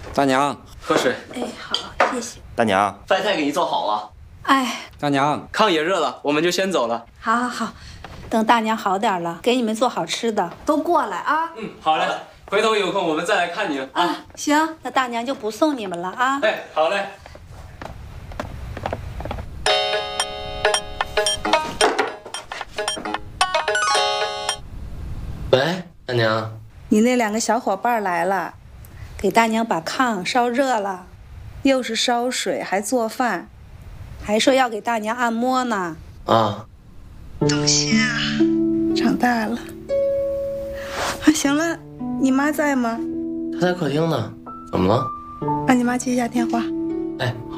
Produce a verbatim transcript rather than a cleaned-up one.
大娘， 喝水。 哎，好，谢谢。 大娘， 饭菜给你做好了。 哎， 大娘， 炕也热了，我们就先走了。 好好好，等大娘好点了，给你们做好吃的，都过来啊。 嗯，好嘞。回头有空我们再来看你啊。 啊，行，那大娘就不送你们了啊。 哎，好嘞。喂，大娘。 你那两个小伙伴来了，给大娘把炕烧热了，又是烧水还做饭，还说要给大娘按摩呢。 啊， 东西啊，长大了。啊，行了，你妈在吗？ 她在客厅呢，怎么了？ 让你妈接一下电话。 哎，好。